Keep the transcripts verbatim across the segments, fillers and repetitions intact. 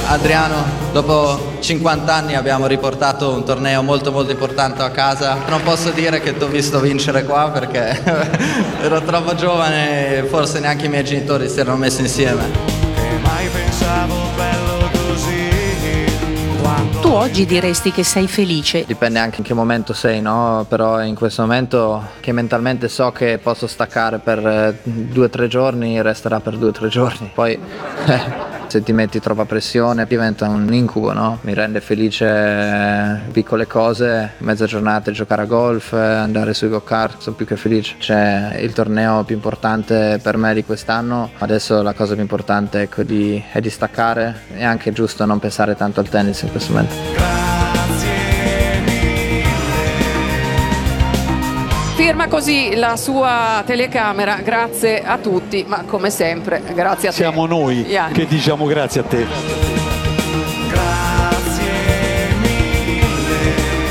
Adriano, dopo cinquanta anni abbiamo riportato un torneo molto molto importante a casa. Non posso dire che ti ho visto vincere qua perché ero troppo giovane e forse neanche i miei genitori si erano messi insieme. Che mai pensavo bello così. Quando... Tu oggi diresti che sei felice? Dipende anche in che momento sei, no? Però in questo momento che mentalmente so che posso staccare per due o tre giorni, resterà per due o tre giorni. Poi eh, se ti metti troppa pressione diventa un incubo, no? Mi rende felice eh, piccole cose, mezza giornata giocare a golf, eh, andare sui go-kart, sono più che felice. C'è il torneo più importante per me di quest'anno, adesso la cosa più importante ecco, di, è di staccare. È anche giusto non pensare tanto al tennis in questo momento. Firma così la sua telecamera, grazie a tutti, ma come sempre grazie a te. Siamo noi Ian. che diciamo grazie a te. Grazie mille.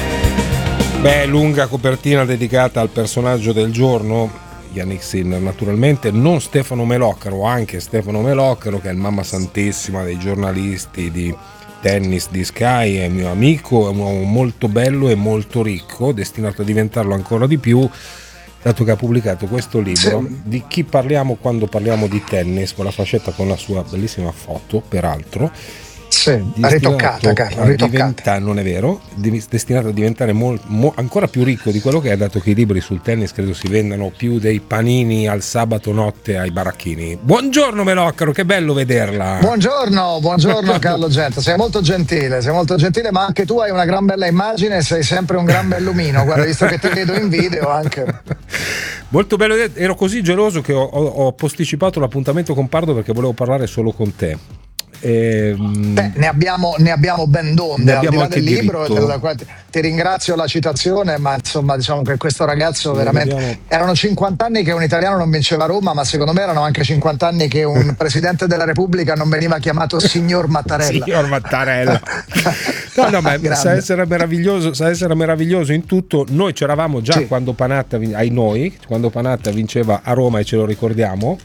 Beh, lunga copertina dedicata al personaggio del giorno, Jannik Sinner naturalmente, non Stefano Meloccaro, anche Stefano Meloccaro che è il mamma santissima dei giornalisti di tennis di Sky, è mio amico, è un uomo molto bello e molto ricco, destinato a diventarlo ancora di più, dato che ha pubblicato questo libro sì. Di chi parliamo quando parliamo di tennis, con la fascetta con la sua bellissima foto, peraltro. Sì, ritoccata, Carlo, ritoccata. Non è vero, destinato a diventare mol, mo, ancora più ricco di quello che è, dato che i libri sul tennis credo si vendano più dei panini al sabato notte ai baracchini. Buongiorno Meloccaro, che bello vederla. Buongiorno, buongiorno Carlo Gento, sei molto gentile, sei molto gentile, ma anche tu hai una gran bella immagine e sei sempre un gran bell'umino, guarda, visto che ti vedo in video anche. Molto bello, ero così geloso che ho, ho, ho posticipato l'appuntamento con Pardo perché volevo parlare solo con te. Eh, Beh, ne abbiamo, ne abbiamo ben donde, al di là del libro, della quale ti, ti ringrazio la citazione, ma insomma diciamo che questo ragazzo ne veramente abbiamo... erano cinquanta anni che un italiano non vinceva a Roma, ma secondo me erano anche cinquanta anni che un presidente della Repubblica non veniva chiamato signor Mattarella. Signor Mattarella. No, no, ma sa essere meraviglioso, sa essere meraviglioso in tutto. Noi c'eravamo già sì. quando Panatta, ai noi, quando Panatta vinceva a Roma e ce lo ricordiamo.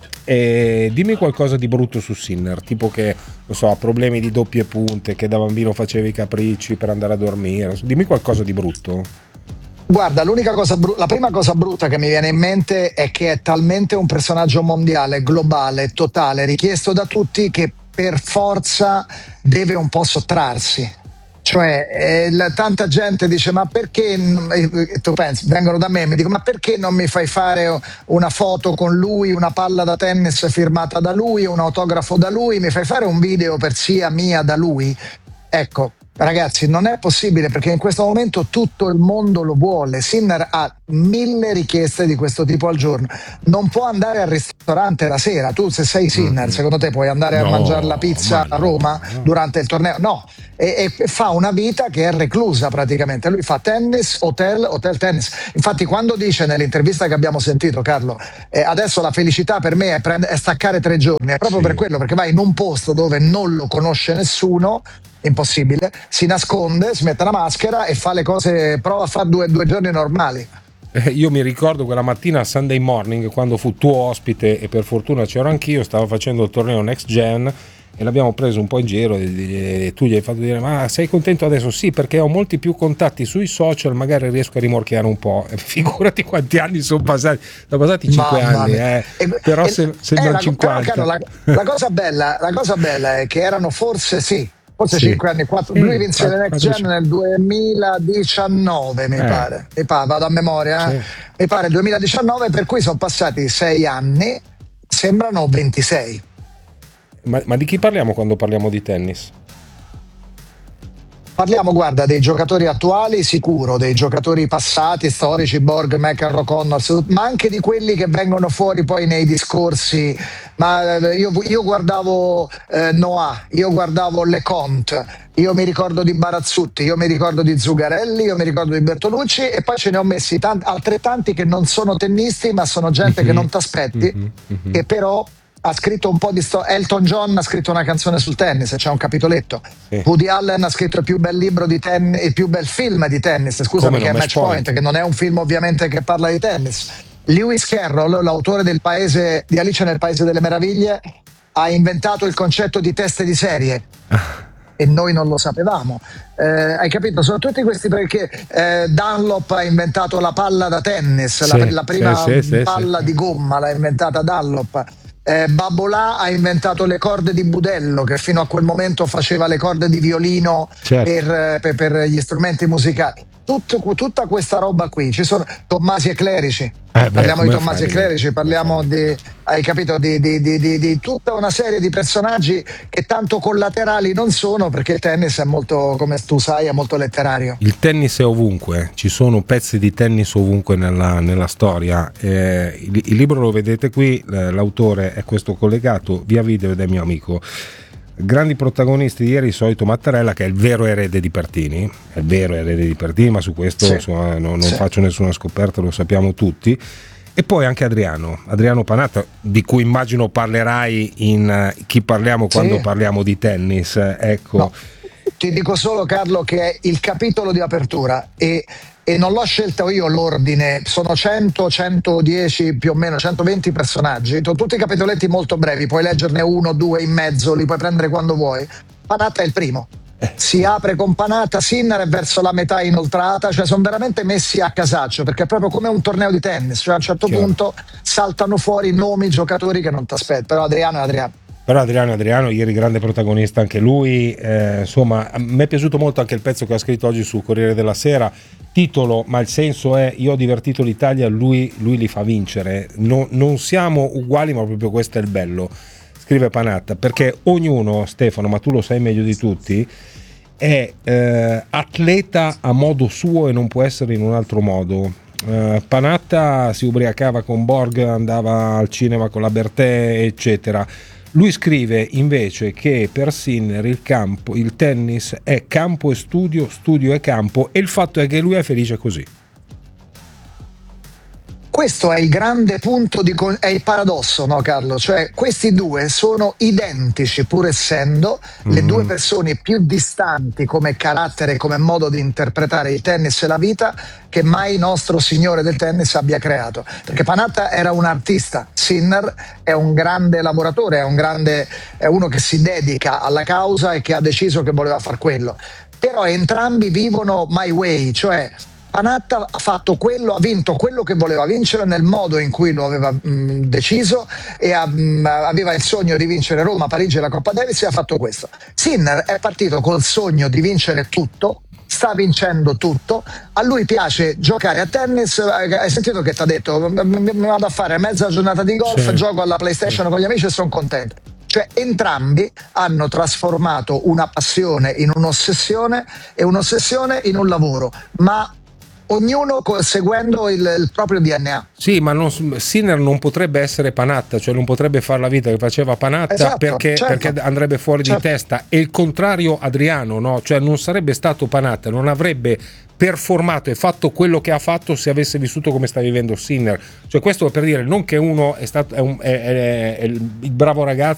E dimmi qualcosa di brutto su Sinner, tipo che non so, ha problemi di doppie punte, che da bambino faceva i capricci per andare a dormire. Dimmi qualcosa di brutto. Guarda, l'unica cosa bru- la prima cosa brutta che mi viene in mente è che è talmente un personaggio mondiale, globale, totale, richiesto da tutti, che per forza deve un po' sottrarsi. Cioè, eh, la, tanta gente dice ma perché, eh, tu pensi, vengono da me e mi dicono ma perché non mi fai fare una foto con lui, una palla da tennis firmata da lui, un autografo da lui, mi fai fare un video per sia mia da lui? Ecco, ragazzi, non è possibile, perché in questo momento tutto il mondo lo vuole. Sinner ha mille richieste di questo tipo al giorno, non può andare al ristorante la sera. Tu se sei Sinner, secondo te puoi andare no, a mangiare la pizza no, a Roma no. durante il torneo? No, e, e fa una vita che è reclusa praticamente. Lui fa tennis, hotel, hotel, tennis. Infatti quando dice nell'intervista che abbiamo sentito, Carlo, eh, adesso la felicità per me è, prend- è staccare tre giorni, è proprio sì. per quello, perché vai in un posto dove non lo conosce nessuno, impossibile, si nasconde, si mette la maschera e fa le cose, prova a fare due, due giorni normali. Eh, io mi ricordo quella mattina a Sunday Morning, quando fu tuo ospite e per fortuna c'ero anch'io, stavo facendo il torneo Next Gen e l'abbiamo preso un po' in giro e, e tu gli hai fatto dire ma sei contento adesso? Sì, perché ho molti più contatti sui social, magari riesco a rimorchiare un po'. E figurati quanti anni sono passati, sono passati cinque anni, eh. e, però e, se, sembrano cinquanta. Però, Carlo, la, la, cosa bella, la cosa bella è che erano forse sì forse sì. cinque anni, quattro, mm, lui vinse le Next Gen nel duemiladiciannove mi eh. pare, mi pare, vado a memoria, eh? Sì. mi pare duemiladiciannove, per cui sono passati sei anni, sembrano ventisei. Ma, ma di chi parliamo quando parliamo di tennis? Parliamo, guarda, dei giocatori attuali sicuro, dei giocatori passati, storici, Borg, McEnroe, Connors, ma anche di quelli che vengono fuori poi nei discorsi. Ma io, io guardavo eh, Noah, io guardavo LeConte, io mi ricordo di Barazzutti, io mi ricordo di Zugarelli, io mi ricordo di Bertolucci, e poi ce ne ho messi tanti, altrettanti che non sono tennisti, ma sono gente mm-hmm. che non ti aspetti, mm-hmm. Mm-hmm. che però ha scritto un po' di storia. Elton John ha scritto una canzone sul tennis, c'è un capitoletto. Sì. Woody Allen ha scritto il più bel libro di tennis, il più bel film di tennis, scusami, che è Match Point, Point, che non è un film ovviamente che parla di tennis. Lewis Carroll, l'autore del paese di Alice nel Paese delle Meraviglie, ha inventato il concetto di teste di serie. e noi non lo sapevamo. Eh, hai capito? Sono tutti questi, perché eh, Dunlop ha inventato la palla da tennis, Sì, la, la prima sì, sì, palla sì. di gomma l'ha inventata Dunlop. Eh, Babolà ha inventato le corde di budello, che fino a quel momento faceva le corde di violino Certo. per, per- per gli strumenti musicali. Tutto- tutta questa roba qui, ci sono Tommasi e Clerici, Eh beh, parliamo di come Tommasi e fai? Clerici, parliamo di, hai capito, di, di- di- di- di tutta una serie di personaggi che tanto collaterali non sono, perché il tennis è molto, come tu sai, è molto letterario. Il tennis è ovunque, ci sono pezzi di tennis ovunque nella, nella storia. Eh, il, il libro lo vedete qui, eh, l'autore è questo collegato via video ed è mio amico. Grandi protagonisti di ieri, il solito Mattarella, che è il vero erede di Pertini, è il vero erede di Pertini, ma su questo Sì. insomma, no- non Sì. faccio nessuna scoperta, lo sappiamo tutti. E poi anche Adriano, Adriano Panatta, di cui immagino parlerai in eh, Chi parliamo quando Sì. parliamo di tennis. eh, Ecco. No, ti dico solo, Carlo, che è il capitolo di apertura, e, e non l'ho scelto io l'ordine, sono cento, centodieci più o meno, centoventi personaggi, sono tutti capitoletti molto brevi, puoi leggerne uno, due in mezzo, li puoi prendere quando vuoi. Panatta è il primo. Si apre con Panatta, Sinner è verso la metà inoltrata, cioè sono veramente messi a casaccio, perché è proprio come un torneo di tennis, cioè a un certo Chiaro. punto saltano fuori nomi, giocatori che non ti aspetti, però Adriano è Adriano. Però Adriano Adriano ieri grande protagonista anche lui, eh, insomma a me è piaciuto molto anche il pezzo che ha scritto oggi sul Corriere della Sera, titolo, ma il senso è: io ho divertito l'Italia, lui, lui li fa vincere. No- non siamo uguali, ma proprio questo è il bello, scrive Panatta, perché ognuno, Stefano, ma tu lo sai meglio di tutti, è eh, atleta a modo suo e non può essere in un altro modo. Eh, Panatta si ubriacava con Borg, andava al cinema con la Bertè, eccetera. Lui scrive invece che per Sinner il campo, il tennis è campo e studio, studio e campo, e il fatto è che lui è felice così. Questo è il grande punto, di con- è il paradosso, no Carlo? Cioè questi due sono identici, pur essendo le due persone più distanti come carattere, come modo di interpretare il tennis e la vita, che mai nostro signore del tennis abbia creato. Perché Panatta era un artista, Sinner è un grande lavoratore, è un grande, è uno che si dedica alla causa e che ha deciso che voleva far quello. Però entrambi vivono my way, cioè Panatta ha fatto quello, ha vinto quello che voleva vincere nel modo in cui lo aveva mh, deciso, e ha, mh, aveva il sogno di vincere Roma, Parigi e la Coppa Davis, e ha fatto questo. Sinner è partito col sogno di vincere tutto, sta vincendo tutto, a lui piace giocare a tennis, hai sentito che ti ha detto mi vado a fare mezza giornata di golf, Sì. gioco alla PlayStation con gli amici e sono contento. Cioè entrambi hanno trasformato una passione in un'ossessione e un'ossessione in un lavoro, ma ognuno co- seguendo il, il proprio D N A. Sì, ma non, Sinner non potrebbe essere Panatta, cioè non potrebbe fare la vita che faceva Panatta, Esatto, perché, certo. perché andrebbe fuori Certo. di testa. E il contrario Adriano, no? Cioè non sarebbe stato Panatta, non avrebbe performato e fatto quello che ha fatto se avesse vissuto come sta vivendo Sinner. Cioè questo per dire non che uno è stato è un, è, è, è il bravo ragazzo